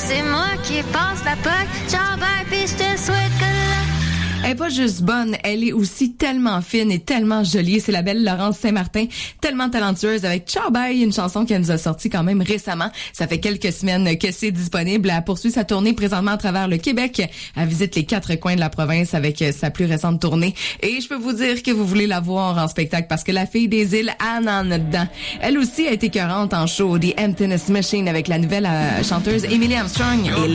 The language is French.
c'est moi qui passe la POC. Ciao, bye, pis je te souhaite que Elle est pas juste bonne, elle est aussi tellement fine et tellement jolie. C'est la belle Laurence Saint-Martin, tellement talentueuse avec Ciao Bye, une chanson qu'elle nous a sortie quand même récemment. Ça fait quelques semaines que c'est disponible. Elle poursuit sa tournée présentement à travers le Québec. Elle visite les 4 coins de la province avec sa plus récente tournée. Et je peux vous dire que vous voulez la voir en spectacle parce que la fille des îles, Anne en a dedans. Elle aussi a été écœurante en show. The Emptiness Machine avec la nouvelle chanteuse Emily Armstrong. Et